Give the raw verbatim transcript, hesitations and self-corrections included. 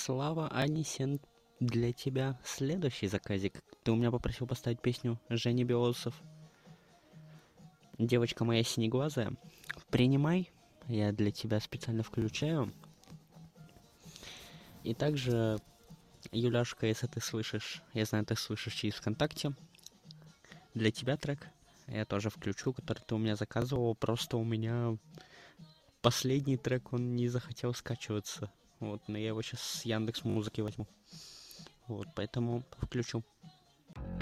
Слава Анисен, для тебя следующий заказик. Ты у меня попросил поставить песню Жени Белоусов «Девочка моя синеглазая». Принимай, я для тебя специально включаю. И также, Юляшка, если ты слышишь, я знаю, ты слышишь через ВКонтакте, для тебя трек я тоже включу, который ты у меня заказывал. Просто у меня последний трек, он не захотел скачиваться. Вот, но я его сейчас с Яндекс Музыки возьму. Вот, поэтому включу.